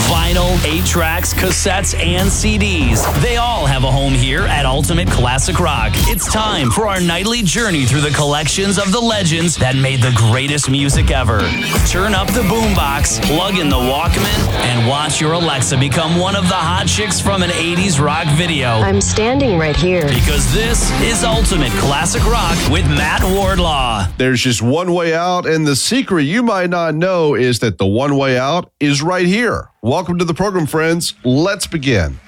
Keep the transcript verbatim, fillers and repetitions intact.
Vinyl, eight tracks, cassettes, and C Ds. They all have a home here at Ultimate Classic Rock. It's time for our nightly journey through the collections of the legends that made the greatest music ever. Turn up the boombox, plug in the Walkman, and watch your Alexa become one of the hot chicks from an eighties rock video. I'm standing right here. Because this is Ultimate Classic Rock with Matt Wardlaw. There's just one way out, and the secret you might not know is that the one way out is right here. Welcome to the program, friends. Let's begin.